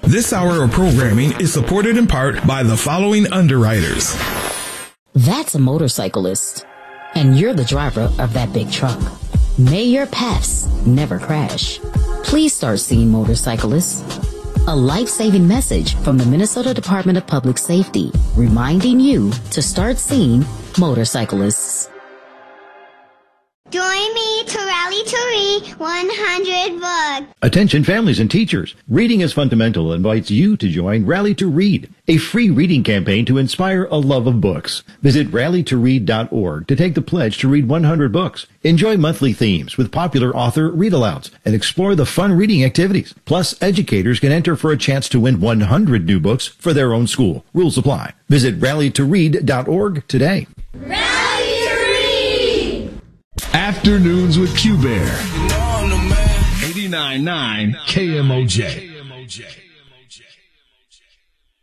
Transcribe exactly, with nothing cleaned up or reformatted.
This hour of programming is supported in part by the following underwriters. That's a motorcyclist, and you're the driver of that big truck. May your paths never crash. Please start seeing motorcyclists. A life-saving message from the Minnesota Department of Public Safety, reminding you to start seeing motorcyclists. Join me to rally to read one hundred books. Attention families and teachers. Reading is Fundamental invites you to join Rally to Read, a free reading campaign to inspire a love of books. Visit rally to read dot org to take the pledge to read one hundred books. Enjoy monthly themes with popular author read-alouds and explore the fun reading activities. Plus, educators can enter for a chance to win one hundred new books for their own school. Rules apply. Visit rally to read dot org today. Rally to Read! Afternoons with Q Bear. eighty-nine point nine K M O J.